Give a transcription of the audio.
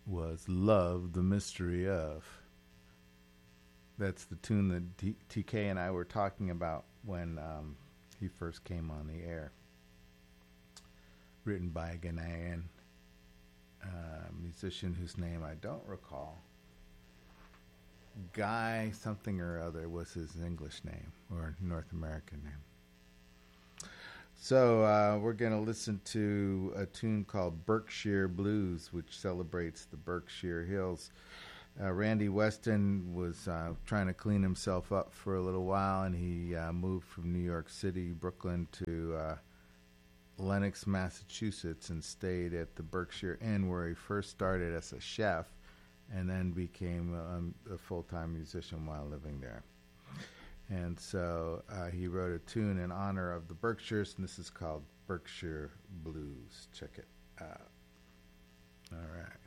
was Love, the Mystery of. That's the tune that TK and I were talking about when he first came on the air. Written by a Ghanaian musician whose name I don't recall. Guy something or other was his English name, or North American name. So we're going to listen to a tune called Berkshire Blues, which celebrates the Berkshire Hills. Randy Weston was trying to clean himself up for a little while, and he moved from New York City, Brooklyn, to Lenox, Massachusetts, and stayed at the Berkshire Inn, where he first started as a chef and then became a full-time musician while living there. And so he wrote a tune in honor of the Berkshires, and this is called Berkshire Blues. Check it out. All right.